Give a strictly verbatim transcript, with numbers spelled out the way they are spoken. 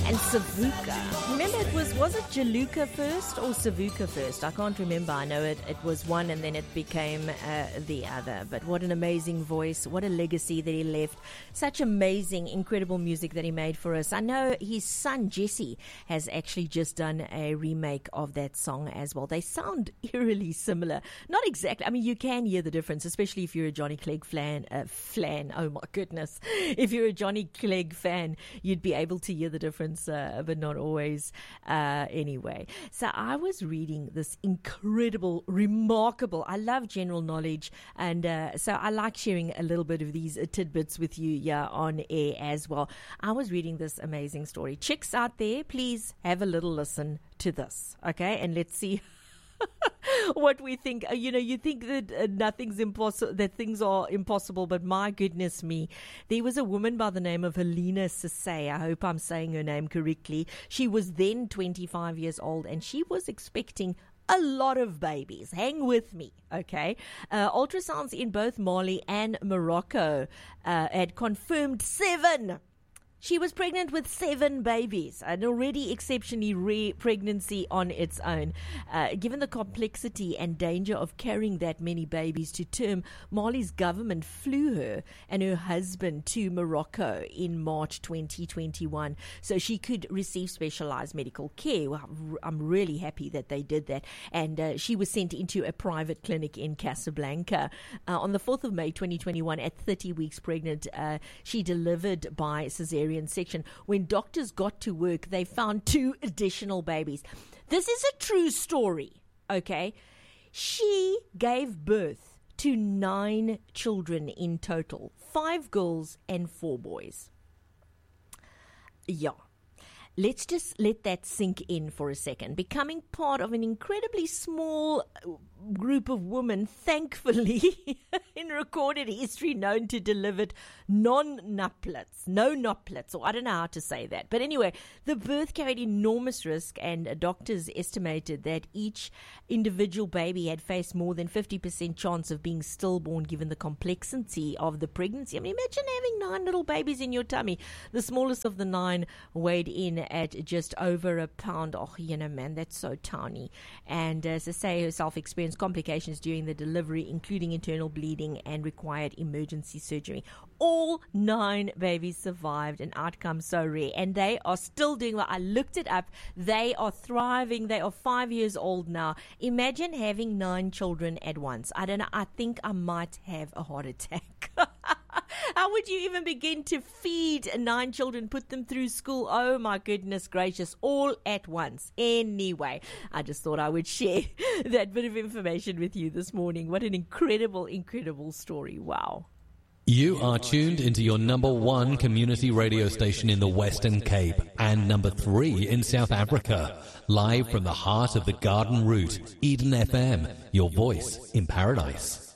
and Savuka. Remember, it was, was it Jaluka first or Savuka first? I can't remember. I know it, it was one and then it became uh, the other. But what an amazing voice. What a legacy that he left. Such amazing, incredible music that he made for us. I know his son, Jesse, has actually just done a remake of that song as well. They sound eerily similar. Not exactly. I mean, you can hear the difference, especially if you're a Johnny Clegg fan. Uh, flan. Oh, my goodness. If you're a Johnny Clegg fan, you'd be able to hear the difference. Uh, but not always uh, anyway. So I was reading this incredible, remarkable, I love general knowledge, and uh, so I like sharing a little bit of these uh, tidbits with you here on air as well. I was reading this amazing story. Chicks out there, please have a little listen to this, okay? And let's see what we think. Uh, you know, you think that uh, nothing's impossible, that things are impossible, but my goodness me, there was a woman by the name of Helena Sasay. I hope I'm saying her name correctly. She was then twenty-five years old and she was expecting a lot of babies. Hang with me, okay? Uh, ultrasounds in both Mali and Morocco uh, had confirmed seven. She was pregnant with seven babies, an already exceptionally rare pregnancy on its own. Uh, given the complexity and danger of carrying that many babies to term, Mali's government flew her and her husband to Morocco in March twenty twenty-one so she could receive specialized medical care. Well, I'm really happy that they did that. And uh, she was sent into a private clinic in Casablanca. Uh, on the fourth of May twenty twenty-one, at thirty weeks pregnant, uh, she delivered by cesarean section. When doctors got to work, they found two additional babies. This is a true story, okay? She gave birth to nine children in total, five girls and four boys. Yeah. Let's just let that sink in for a second. Becoming part of an incredibly small group of women, thankfully, in recorded history, known to deliver non-nuplets, no nuplets, or I don't know how to say that. But anyway, the birth carried enormous risk, and doctors estimated that each individual baby had faced more than fifty percent chance of being stillborn, given the complexity of the pregnancy. I mean, imagine having nine little babies in your tummy. The smallest of the nine weighed in at just over a pound. Oh, you know, man, that's so tiny. And uh, Sasay herself experienced complications during the delivery, including internal bleeding, and required emergency surgery. All nine babies survived, an outcome so rare, and they are still doing well. I looked it up. They are thriving. They are five years old now. Imagine having nine children at once. I don't know. I think I might have a heart attack. How would you even begin to feed nine children, put them through school? Oh, my goodness gracious, all at once. Anyway, I just thought I would share that bit of information with you this morning. What an incredible, incredible story. Wow. You are tuned into your number one community radio station in the Western Cape and number three in South Africa. Live from the heart of the Garden Route, Eden F M, your voice in paradise.